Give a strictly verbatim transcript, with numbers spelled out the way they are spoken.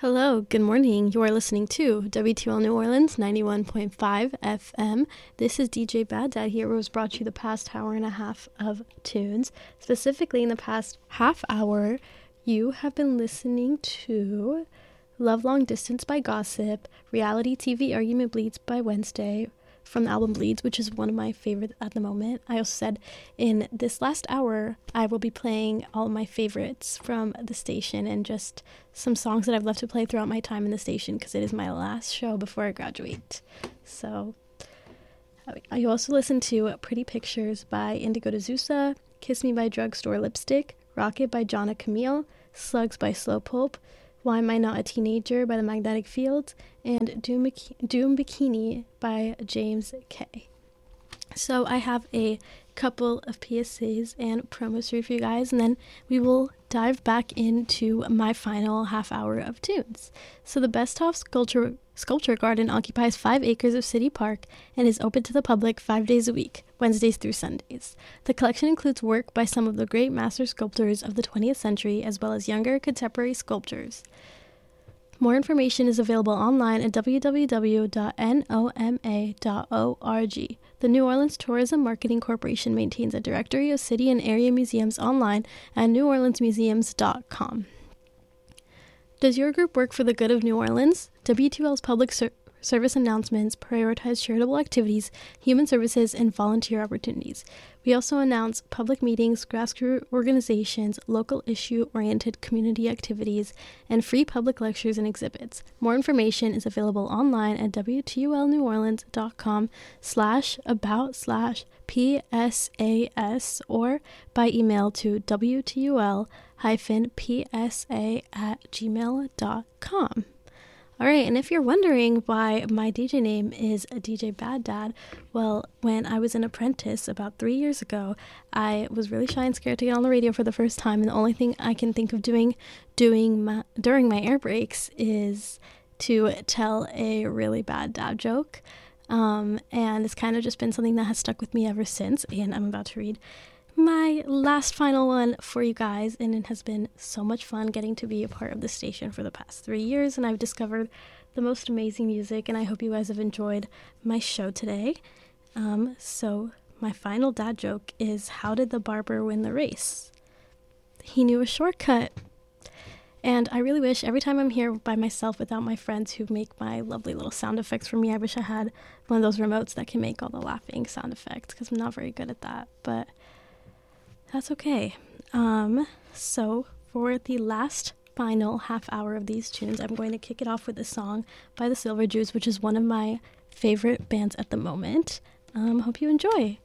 Hello, good morning. You are listening to W two L New Orleans ninety-one point five F M. This is D J Bad Dad here, who has brought you the past hour and a half of tunes. Specifically, in the past half hour, you have been listening to Love Long Distance by Gossip, Reality T V Argument Bleeds by Wednesday, from the album Bleeds, which is one of my favorites at the moment. I also said in this last hour, I will be playing all of my favorites from the station and just some songs that I've left to play throughout my time in the station because it is my last show before I graduate. So I also listened to Pretty Pictures by Indigo de Sousa, Kiss Me by Drugstore Lipstick, Rocket by Jonna Camille, Slugs by Slowpoke, Why Am I Not a Teenager by the Magnetic Fields, and Doom, Bik- Doom Bikini by James K. So I have a couple of P S As and promos for you guys, and then we will dive back into my final half hour of tunes. So the Besthoff Sculpture, Sculpture Garden occupies five acres of City Park and is open to the public five days a week, Wednesdays through Sundays. The collection includes work by some of the great master sculptors of the twentieth century, as well as younger contemporary sculptors. More information is available online at w w w dot noma dot org. The New Orleans Tourism Marketing Corporation maintains a directory of city and area museums online at new orleans museums dot com. Does your group work for the good of New Orleans? W two L's public ser- service announcements prioritize charitable activities, human services, and volunteer opportunities. We also announce public meetings, grassroots organizations, local issue-oriented community activities, and free public lectures and exhibits. More information is available online at w t u l new orleans dot com slash about slash P S A S or by email to w t u l hyphen p s a at gmail dot com. All right, and if you're wondering why my D J name is D J Bad Dad, well, when I was an apprentice about three years ago, I was really shy and scared to get on the radio for the first time, and the only thing I can think of doing doing my, during my air breaks is to tell a really bad dad joke, um, and it's kind of just been something that has stuck with me ever since, and I'm about to read my last final one for you guys, and it has been so much fun getting to be a part of the station for the past three years, and I've discovered the most amazing music, and I hope you guys have enjoyed my show today. Um, so my final dad joke is, how did the barber win the race? He knew a shortcut. And I really wish every time I'm here by myself without my friends who make my lovely little sound effects for me, I wish I had one of those remotes that can make all the laughing sound effects, because I'm not very good at that, but that's okay. Um, so for the last final half hour of these tunes, I'm going to kick it off with a song by the Silver Jews, which is one of my favorite bands at the moment. Um, hope you enjoy.